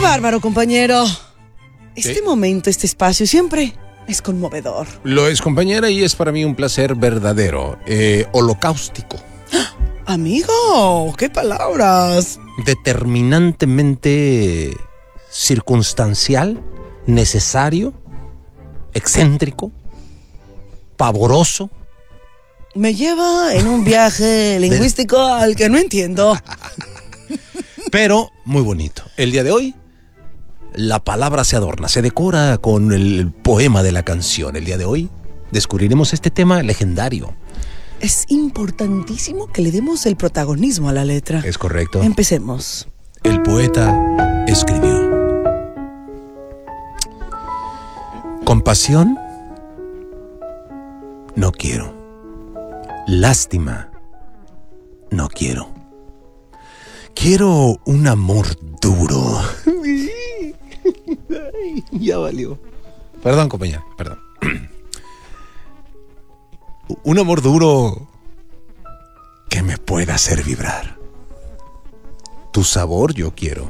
bárbaro, compañero! Este momento, este espacio siempre es conmovedor. Lo es, compañera, y es para mí un placer verdadero, holocáustico. Amigo, ¿qué palabras? Determinantemente circunstancial, necesario, excéntrico, pavoroso. Me lleva en un viaje lingüístico al que no entiendo. Pero muy bonito. El día de hoy, la palabra se adorna, se decora con el poema de la canción. El día de hoy descubriremos este tema legendario. Es importantísimo que le demos el protagonismo a la letra. Es correcto. Empecemos. El poeta escribió: compasión no quiero. Lástima no quiero. Quiero un amor duro. Ay, ya valió. Perdón, compañera, perdón. Un amor duro que me pueda hacer vibrar. Tu sabor yo quiero.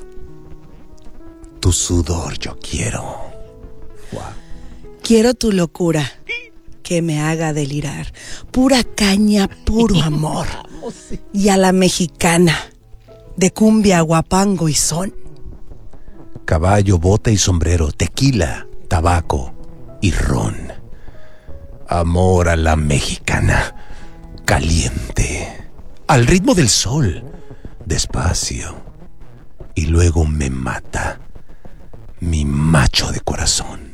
Tu sudor yo quiero. Wow. Quiero tu locura que me haga delirar. Pura caña, puro amor. Y a la mexicana, de cumbia, guapango y son. Caballo, bota y sombrero, tequila, tabaco y ron. Amor a la mexicana, caliente, al ritmo del sol, despacio. Y luego me mata mi macho de corazón.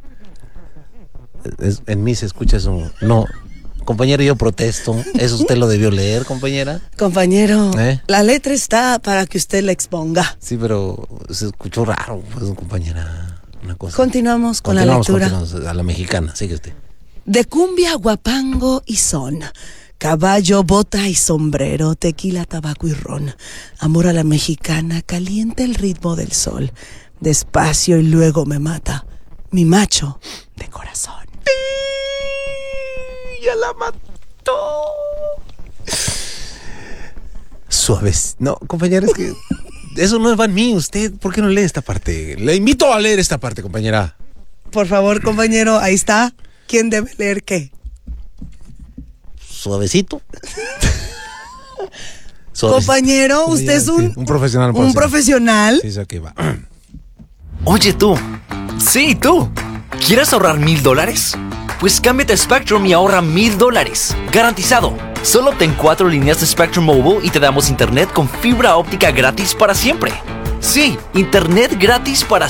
En mí se escucha eso. No, compañero, yo protesto. Eso usted lo debió leer, compañera. Compañero, la letra está para que usted la exponga. Sí, pero se escuchó raro, pues, compañera. Una cosa. Continuamos con la lectura. Continuamos a la mexicana, sigue usted. De cumbia, guapango y son. Caballo, bota y sombrero, tequila, tabaco y ron. Amor a la mexicana, caliente el ritmo del sol. Despacio y luego me mata mi macho de corazón. ¡Ya la mató! Suaves. No, compañera, es que eso no va en mí. Usted, ¿por qué no lee esta parte? Le invito a leer esta parte, compañera. Por favor, compañero, ahí está. ¿Quién debe leer qué? Suavecito. Compañero, usted es un profesional. Un profesional. Sí, eso que va. Oye tú, sí tú, ¿quieres ahorrar $1,000? Pues cámbiate a Spectrum y ahorra $1,000, garantizado. Solo obtén 4 líneas de Spectrum Mobile y te damos internet con fibra óptica gratis para siempre. Sí, internet gratis para